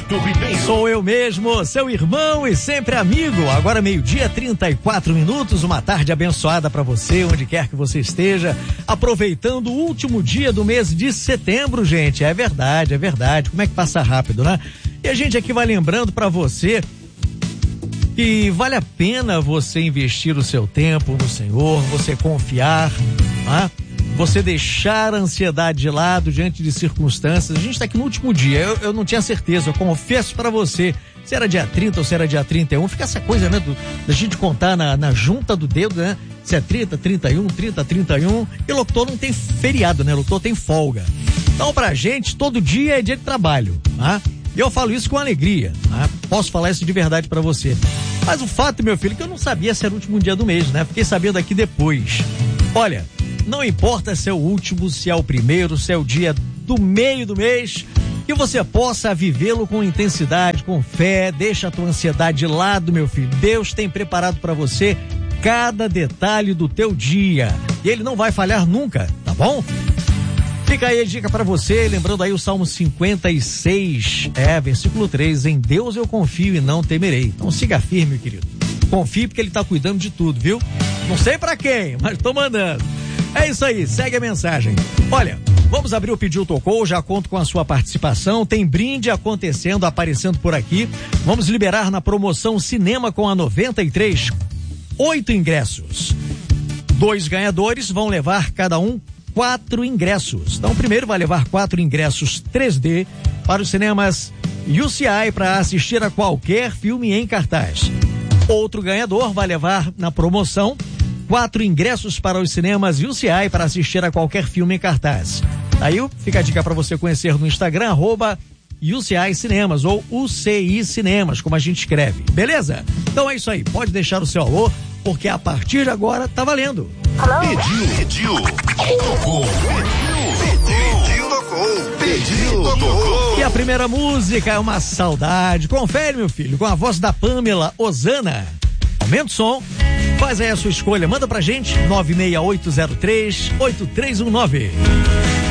Roberto Ribeiro. Sou eu mesmo, seu irmão e sempre amigo. Agora 12:34, uma tarde abençoada para você, onde quer que você esteja, aproveitando o último dia do mês de setembro, gente. É verdade. Como é que passa rápido, né? E a gente aqui vai lembrando para você que vale a pena você investir o seu tempo no Senhor, você confiar, né? Você deixar a ansiedade de lado diante de circunstâncias. A gente está aqui no último dia, eu não tinha certeza, eu confesso para você, se era dia 30 ou se era dia 31, fica essa coisa, né, da gente contar na junta do dedo, né, se é 30, 31, 30, 31, e locutor não tem feriado, né, locutor tem folga. Então pra gente, todo dia é dia de trabalho, né? E eu falo isso com alegria, né? Posso falar isso de verdade para você. Mas o fato, meu filho, que eu não sabia se era o último dia do mês, né? Fiquei sabendo aqui depois. Olha, não importa se é o último, se é o primeiro, se é o dia do meio do mês, que você possa vivê-lo com intensidade, com fé, deixa a tua ansiedade de lado, meu filho. Deus tem preparado para você cada detalhe do teu dia e ele não vai falhar nunca, tá bom? Fica aí a dica para você, lembrando aí o Salmo 56, versículo 3, em Deus eu confio e não temerei. Então siga firme, meu querido. Confie porque ele tá cuidando de tudo, viu? Não sei para quem, mas tô mandando. É isso aí, segue a mensagem. Olha, vamos abrir o Pediu Tocou, já conto com a sua participação, tem brinde acontecendo, aparecendo por aqui. Vamos liberar na promoção Cinema com a 93, 8 ingressos. 2 ganhadores vão levar cada um 4 ingressos. Então, o primeiro vai levar 4 ingressos 3D para os cinemas UCI para assistir a qualquer filme em cartaz. Outro ganhador vai levar na promoção 4 ingressos para os cinemas UCI para assistir a qualquer filme em cartaz. Aí fica a dica para você conhecer no Instagram, @UCI Cinemas ou UCI Cinemas, como a gente escreve. Beleza? Então é isso aí. Pode deixar o seu alô, porque a partir de agora tá valendo. Pediu, tocou. E a primeira música é uma saudade. Confere, meu filho, com a voz da Pamela Osana. Aumenta o som, faz aí a sua escolha, manda pra gente 96803-8319.